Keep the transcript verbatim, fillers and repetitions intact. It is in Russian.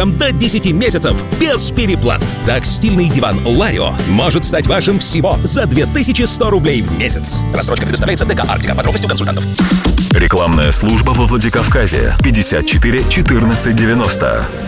сроком до десяти месяцев без переплат. Так стильный диван Ларио может стать вашим всего за две тысячи сто рублей в месяц. Рассрочка предоставляется ДК «Арктика». Подробности у консультантов. Рекламная служба во Владикавказе. пятьдесят четыре четырнадцать девяносто.